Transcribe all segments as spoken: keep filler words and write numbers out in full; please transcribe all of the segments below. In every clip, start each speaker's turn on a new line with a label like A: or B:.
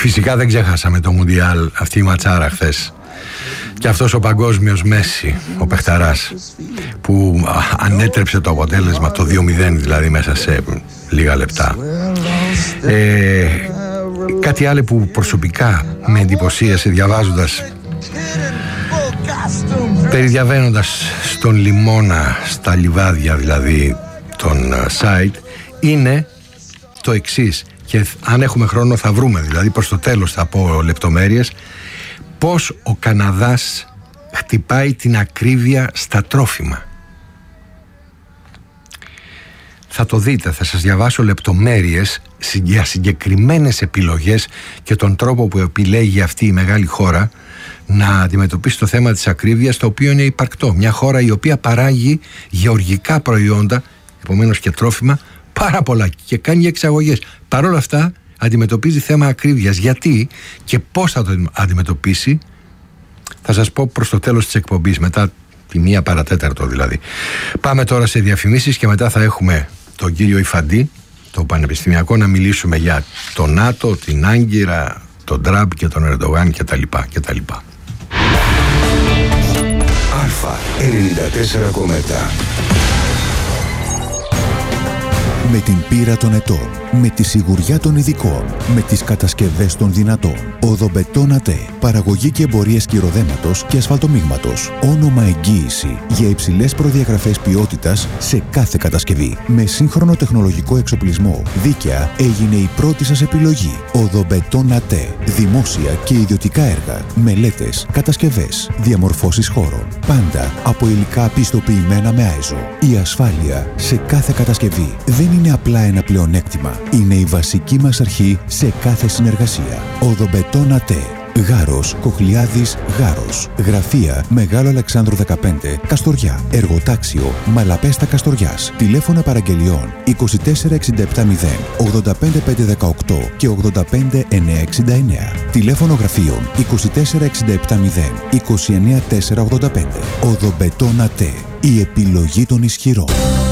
A: Φυσικά δεν ξέχασαμε το Μουντιάλ, αυτή η ματσάρα χθες. Και αυτός ο παγκόσμιος Μέση, ο παιχταράς, που ανέτρεψε το αποτέλεσμα, το δύο μηδέν δηλαδή, μέσα σε λίγα λεπτά. Ε, κάτι άλλο που προσωπικά με εντυπωσίασε διαβάζοντας, περιδιαβαίνοντας στον λιμώνα, στα λιβάδια δηλαδή των site, είναι το εξής, και αν έχουμε χρόνο θα βρούμε, δηλαδή προς το τέλος θα πω λεπτομέρειες, πώς ο Καναδάς χτυπάει την ακρίβεια στα τρόφιμα. Θα το δείτε, θα σας διαβάσω λεπτομέρειες για συγκεκριμένες επιλογές και τον τρόπο που επιλέγει αυτή η μεγάλη χώρα να αντιμετωπίσει το θέμα της ακρίβειας, το οποίο είναι υπαρκτό. Μια χώρα η οποία παράγει γεωργικά προϊόντα, επομένως και τρόφιμα, πάρα πολλά, και κάνει εξαγωγές. Παρ' όλα αυτά αντιμετωπίζει θέμα ακρίβειας. Γιατί και πώς θα το αντιμετωπίσει θα σας πω προς το τέλος της εκπομπής, μετά τη μία παρατέταρτο δηλαδή. Πάμε τώρα σε διαφημίσεις και μετά θα έχουμε τον κύριο Ιφαντή, το πανεπιστημιακό, να μιλήσουμε για το ΝΑΤΟ, την Άγκυρα, τον Τραμπ και τον Ερντογάν κτλ. κτλ.
B: Αλφα ενενήντα τέσσερα κόμμα επτά. Με την πείρα των ετών, με τη σιγουριά των ειδικών, με τις κατασκευές των δυνατών. Οδομπετόνατε, παραγωγή και εμπορίες κυροδέματος και ασφαλτομίγματος. Όνομα εγγύηση για υψηλές προδιαγραφές ποιότητας σε κάθε κατασκευή. Με σύγχρονο τεχνολογικό εξοπλισμό, δίκαια έγινε η πρώτη σας επιλογή. Οδομπετόνατε, δημόσια και ιδιωτικά έργα, μελέτες, κατασκευές, διαμορφώσεις χώρων. Πάντα από υλικά πιστοποιημένα με άιζο. Η ασφάλεια σε κάθε κατασκευή δεν είναι απλά ένα πλεονέκτημα. Είναι η βασική μας αρχή σε κάθε συνεργασία. Οδομπετόνατε. Γάρος, Κοχλιάδης, Γάρος. Γραφεία Μεγάλο Αλεξάνδρου δεκαπέντε, Καστοριά. Εργοτάξιο Μαλαπέστα Καστοριάς. Τηλέφωνα παραγγελιών είκοσι τέσσερα εξήντα επτά μηδέν ογδόντα πέντε πεντακόσια δεκαοκτώ και ογδόντα πέντε εννιακόσια εξήντα εννέα. Τηλέφωνο γραφείων είκοσι τέσσερα εξήντα επτά μηδέν είκοσι εννέα τετρακόσια ογδόντα πέντε. Οδομπετόνατε. Η επιλογή των ισχυρών.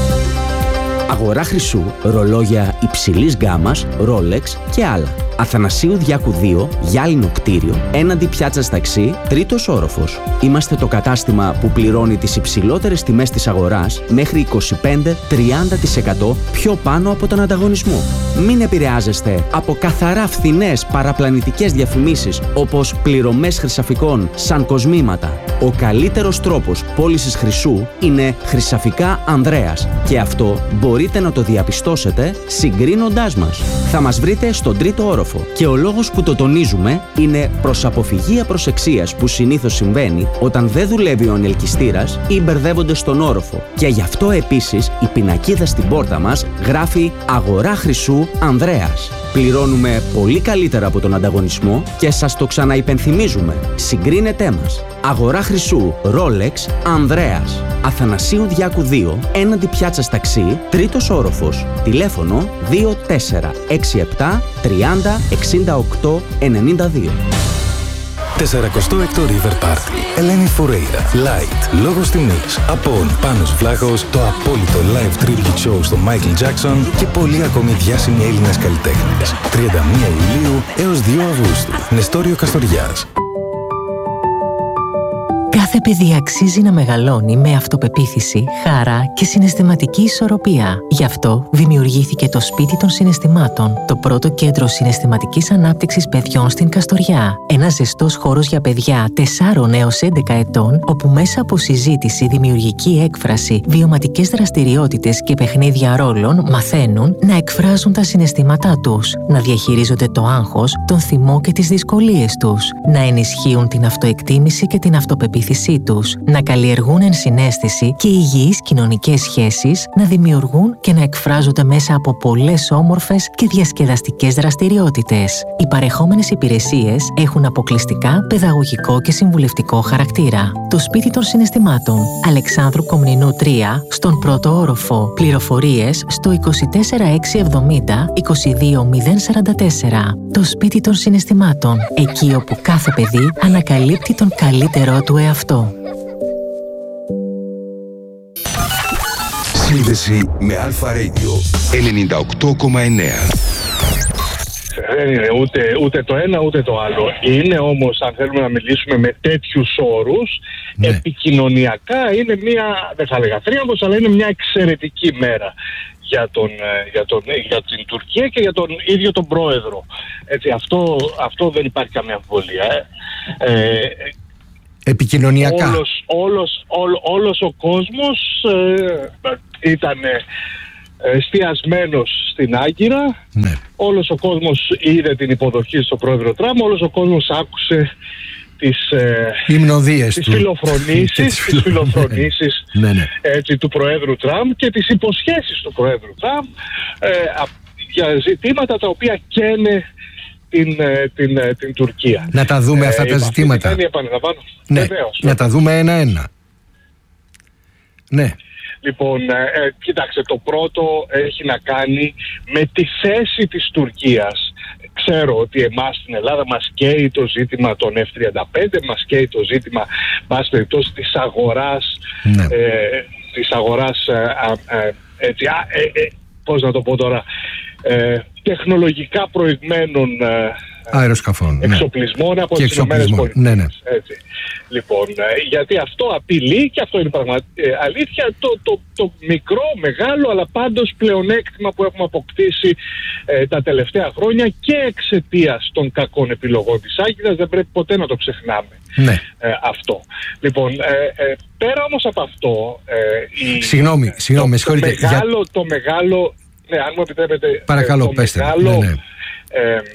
C: Αγορά χρυσού, ρολόγια υψηλής γκάμας, Rolex και άλλα. Αθανασίου Διάκου δύο, γυάλινο κτίριο, έναντι πιάτσας ταξί, τρίτος όροφος. Είμαστε το κατάστημα που πληρώνει τις υψηλότερες τιμές της αγοράς μέχρι είκοσι πέντε με τριάντα τοις εκατό πιο πάνω από τον ανταγωνισμό. Μην επηρεάζεστε από καθαρά φθηνές παραπλανητικές διαφημίσεις όπως πληρωμές χρυσαφικών σαν κοσμήματα. Ο καλύτερος τρόπος πώλησης χρυσού είναι Χρυσαφικά Ανδρέας και αυτό μπορείτε να το διαπιστώσετε συγκρίνοντάς μας. Θα μας βρείτε στον τρίτο όροφο. Και ο λόγος που το τονίζουμε είναι προς αποφυγή απροσεξίας που συνήθως συμβαίνει όταν δεν δουλεύει ο ανελκυστήρας ή μπερδεύονται στον όροφο. Και γι' αυτό επίσης η πινακίδα στην πόρτα μας γράφει «Αγορά χρυσού Ανδρέας». Πληρώνουμε πολύ καλύτερα από τον ανταγωνισμό και σας το ξαναυπενθυμίζουμε. Συγκρίνετέ μας. Αγορά χρυσού Rolex Ανδρέας. Αθανασίου Διάκου δύο, έναντι πιάτσας ταξί, τρίτος όροφος. Τηλέφωνο δύο τέσσερα έξι επτά τριάντα εξήντα οκτώ ενενήντα δύο.
D: σαρανταέκτο River Party. Ελένη Φουρέιρα. Light. Λόγος τιμής. Απόν. Πάνος Βλάχος. Το απόλυτο live tribute show στο Michael Jackson και πολλοί ακόμη διάσημοι Έλληνες καλλιτέχνες. τριάντα μία Ιουλίου έως δύο Αυγούστου. Νεστόριο Καστοριάς.
E: Κάθε παιδί αξίζει να μεγαλώνει με αυτοπεποίθηση, χαρά και συναισθηματική ισορροπία. Γι' αυτό δημιουργήθηκε το Σπίτι των Συναισθημάτων, το πρώτο κέντρο συναισθηματικής ανάπτυξης παιδιών στην Καστοριά. Ένας ζεστός χώρος για παιδιά τεσσάρων έως έντεκα ετών, όπου μέσα από συζήτηση, δημιουργική έκφραση, βιωματικές δραστηριότητες και παιχνίδια ρόλων μαθαίνουν να εκφράζουν τα συναισθήματά τους, να διαχειρίζονται το άγχος, τον θυμό και τις δυσκολίες τους, να ενισχύουν την αυτοεκτίμηση και την αυτοπεποίθηση τους, να καλλιεργούν ενσυναίσθηση και υγιείς κοινωνικές σχέσεις, να δημιουργούν και να εκφράζονται μέσα από πολλές όμορφες και διασκεδαστικές δραστηριότητες. Οι παρεχόμενες υπηρεσίες έχουν αποκλειστικά παιδαγωγικό και συμβουλευτικό χαρακτήρα. Το Σπίτι των Συναισθημάτων, Αλεξάνδρου Κομνηνού τρία, στον πρώτο όροφο. Πληροφορίες στο είκοσι τέσσερα έξι εβδομήντα είκοσι δύο μηδέν σαράντα τέσσερα. Το Σπίτι των Συναισθημάτων, εκεί όπου κάθε παιδί ανακαλύπτει τον καλύτερό του εαυτό.
B: Σύνδεση με Αλφα Radio ενενήντα οκτώ κόμμα εννέα.
F: Δεν είναι ούτε, ούτε το ένα ούτε το άλλο. Είναι όμως, αν θέλουμε να μιλήσουμε με τέτοιους όρους, ναι. επικοινωνιακά είναι μια, δεν θα λέγα θρίαμβος, αλλά είναι μια εξαιρετική μέρα για, τον, για, τον, για την Τουρκία και για τον ίδιο τον πρόεδρο. Έτσι, αυτό, αυτό δεν υπάρχει καμία αμφιβολία. Ε. Ε,
A: Επικοινωνιακά.
F: Όλος, όλος, όλος, όλος ο κόσμος ε, ήταν εστιασμένος στην Άγκυρα.
A: Ναι.
F: Όλος ο κόσμος είδε την υποδοχή στον πρόεδρο Τραμπ. Όλος ο κόσμος άκουσε τις, ε, τις φιλοφρονήσεις, τις φιλοφρονήσεις
A: ναι, ναι.
F: έτσι, του Προέδρου Τραμπ και τις υποσχέσεις του Προέδρου Τραμπ ε, για ζητήματα τα οποία καίνε την, την, την, την Τουρκία.
A: Να τα δούμε ε, αυτά τα ζητήματα.
F: Ναι,
A: ναι,
F: βεβαίως,
A: να τα δούμε ένα-ένα. Ναι.
F: Λοιπόν, ε, κοίταξε, το πρώτο έχει να κάνει με τη θέση της Τουρκίας. Ξέρω ότι εμάς στην Ελλάδα μας καίει το ζήτημα των εφ τριάντα πέντε, μας καίει το ζήτημα, πάση περιπτώσει, της αγοράς, ναι. ε, της αγοράς, ε, ε, έτσι, α, ε, ε, πώς να το πω τώρα, ε, τεχνολογικά προηγμένων ε,
A: αεροσκαφών,
F: εξοπλισμών ναι. από τις Ηνωμένες Πολιτείες.
A: Ναι, ναι.
F: Έτσι. Λοιπόν, γιατί αυτό απειλεί και αυτό είναι πραγματικά αλήθεια το, το, το μικρό, μεγάλο αλλά πάντως πλεονέκτημα που έχουμε αποκτήσει ε, τα τελευταία χρόνια και εξαιτίας των κακών επιλογών της Άγκυρας, δεν πρέπει ποτέ να το ξεχνάμε.
A: Ναι.
F: Ε, αυτό. Λοιπόν, ε, ε, πέρα όμως από αυτό ε, η,
A: Συγγνώμη, συγγνώμη,
F: το, το, μεγάλο, για... το μεγάλο ναι, αν μου επιτρέπετε,
A: παρακαλώ,
F: το
A: πέστε.
F: μεγάλο
A: ναι, ναι.
F: Ε, ε,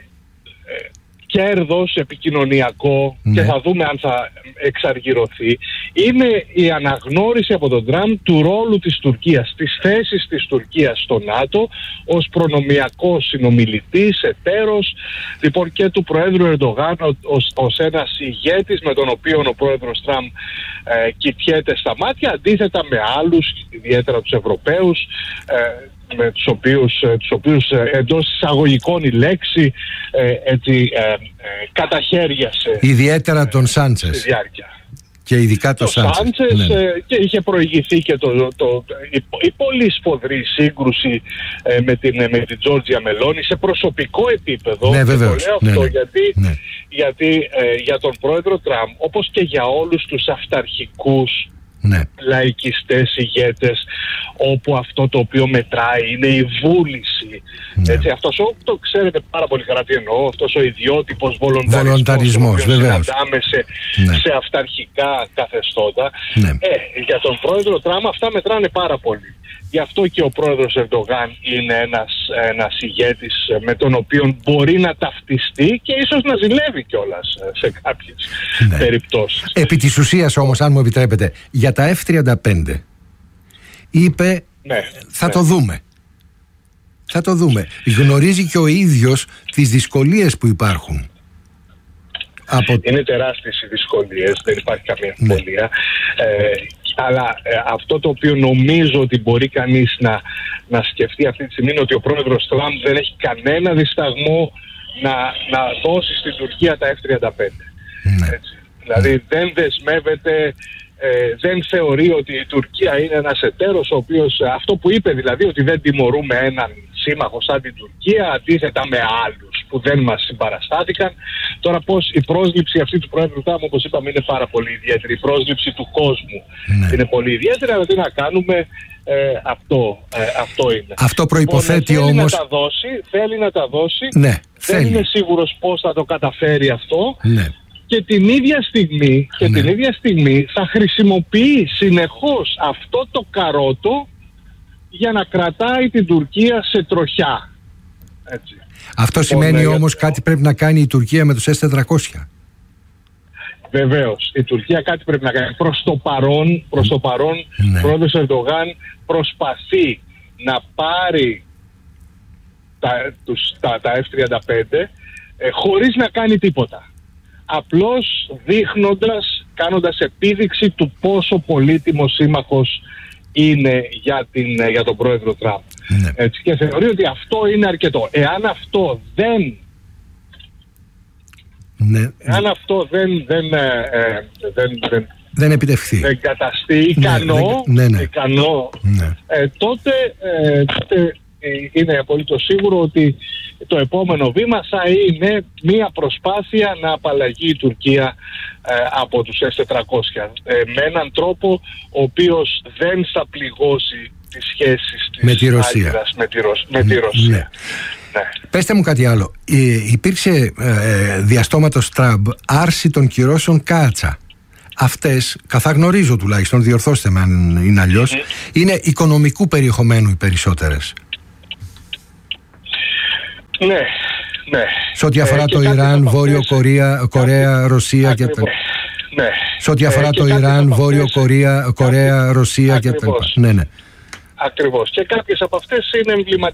F: κέρδος επικοινωνιακό ναι. και θα δούμε αν θα εξαργυρωθεί, είναι η αναγνώριση από τον Τραμπ του ρόλου της Τουρκίας, της θέσης της Τουρκίας στο ΝΑΤΟ ως προνομιακός συνομιλητής, εταίρος, λοιπόν και του Προέδρου Ερντογάν ως, ως ένας ηγέτης με τον οποίο ο Πρόεδρος Τραμπ ε, κοιτιέται στα μάτια, αντίθετα με άλλους, ιδιαίτερα τους Ευρωπαίους, ε, με τους οποίους, τους οποίους εντός εισαγωγικών η λέξη ε, έτσι, ε, ε, καταχέριασε.
A: Ιδιαίτερα τον Σάντσες.
F: Στη διάρκεια.
A: Και ειδικά τον
F: το Σάντσες.
A: Ναι.
F: Ε, και είχε προηγηθεί και το, το, το, η, η πολύ σφοδρή σύγκρουση ε, με την, με την Τζόρτζια Μελόνι σε προσωπικό επίπεδο.
A: Ναι, βεβαίως.
F: Και το λέω
A: ναι,
F: αυτό
A: ναι.
F: γιατί,
A: ναι.
F: γιατί ε, για τον πρόεδρο Τραμπ, όπως και για όλους τους αυταρχικούς
A: ναι.
F: λαϊκιστές ηγέτες, όπου αυτό το οποίο μετράει είναι η βούληση. Ναι. Έτσι, αυτός ο, το ξέρετε πάρα πολύ καλά τι εννοώ, αυτός ο ιδιότυπος βολονταρισμός,
A: βολονταρισμός
F: ο οποίος συναντάμε σε, ναι. σε αυταρχικά καθεστώτα.
A: Ναι.
F: Ε, για τον πρόεδρο Τραμπ αυτά μετράνε πάρα πολύ. Γι' αυτό και ο πρόεδρος Ερντογάν είναι ένας, ένας ηγέτης με τον οποίο μπορεί να ταυτιστεί και ίσως να ζηλεύει κιόλας σε κάποιες ναι. περιπτώσεις.
A: Επί της ουσίας όμως, αν μου επιτρέπετε, για τα εφ τριάντα πέντε είπε
F: ναι,
A: θα
F: ναι.
A: το δούμε. Θα το δούμε. Γνωρίζει και ο ίδιος τις δυσκολίες που υπάρχουν. Από...
F: Είναι τεράστιες οι δυσκολίες, δεν υπάρχει καμία αμφιβολία. Ναι. Ε, αλλά ε, αυτό το οποίο νομίζω ότι μπορεί κανείς να, να σκεφτεί αυτή τη στιγμή είναι ότι ο πρόεδρος Τραμπ δεν έχει κανένα δισταγμό να, να δώσει στην Τουρκία τα εφ τριάντα πέντε.
A: Ναι.
F: Έτσι. Δηλαδή δεν δεσμεύεται, ε, δεν θεωρεί ότι η Τουρκία είναι ένας εταίρος ο οποίος, αυτό που είπε δηλαδή, ότι δεν τιμωρούμε έναν σύμμαχο σαν την Τουρκία αντίθετα με άλλους που δεν μας συμπαραστάθηκαν. Τώρα πώς η πρόσληψη αυτή του Πρόεδρου Τραμπ, όπως είπαμε, είναι πάρα πολύ ιδιαίτερη. Η πρόσληψη του κόσμου ναι. είναι πολύ ιδιαίτερη, αλλά τι να κάνουμε, ε, αυτό, ε, αυτό είναι.
A: Αυτό προϋποθέτει
F: θέλει
A: όμως...
F: Να τα δώσει, θέλει να τα δώσει,
A: ναι,
F: δεν
A: θέλει.
F: είμαι σίγουρος πώς θα το καταφέρει αυτό.
A: Ναι.
F: Και την ίδια στιγμή, και
A: ναι.
F: την ίδια στιγμή θα χρησιμοποιεί συνεχώς αυτό το καρότο για να κρατάει την Τουρκία σε τροχιά. Έτσι.
A: Αυτό σημαίνει λοιπόν, όμως κάτι πρέπει να κάνει η Τουρκία με τους ες τετρακόσια.
F: Βεβαίως. Η Τουρκία κάτι πρέπει να κάνει. Προς το παρόν, προς το παρόν ναι. ο πρόεδρος Ερντογάν προσπαθεί να πάρει τα, τους, τα, τα εφ τριάντα πέντε ε, χωρίς να κάνει τίποτα. Απλώς δείχνοντας, κάνοντας επίδειξη του πόσο πολύτιμος σύμμαχος είναι για, την, για τον πρόεδρο Τραμπ. Ναι. Έτσι, και θεωρεί ότι αυτό είναι αρκετό. Εάν αυτό δεν
A: ναι.
F: εάν αυτό δεν δεν, ε, δεν, δεν,
A: δεν επιτευχθεί,
F: δεν καταστεί ικανό,
A: ναι, ναι, ναι.
F: ικανό
A: ναι.
F: Ε, τότε, ε, τότε είναι απολύτως σίγουρο ότι το επόμενο βήμα θα είναι μια προσπάθεια να απαλλαγεί η Τουρκία ε, από τους ες τετρακόσια ε, με έναν τρόπο ο οποίος δεν θα πληγώσει τις σχέσεις της
A: με τη Ρωσία.
F: Άγκυρας με τη, Ρωσ... με τη Ρωσία.
A: Ναι.
F: Ναι.
A: Πέστε μου κάτι άλλο. Ε, υπήρξε ε, διαστόματος Τραμπ άρση των κυρώσεων Κάτσα. Αυτές, καθά γνωρίζω τουλάχιστον, διορθώστε με αν είναι αλλιώς, mm-hmm. είναι οικονομικού περιεχομένου οι περισσότερες.
F: Ναι, ναι.
A: Σε ό,τι αφορά ε, το Ιράν, Βόρειο αυτές, Κορέα, Κορέα, κάτι, Ρωσία ακριβώς. Και τα
F: ναι.
A: Σε ό,τι αφορά ε, το Ιράν, Βόρειο Κορέα, Κορέα, Ρωσία και τα λοιπά. Ναι, ναι.
F: Ακριβώς. Και κάποιες από αυτές είναι εμβληματικές.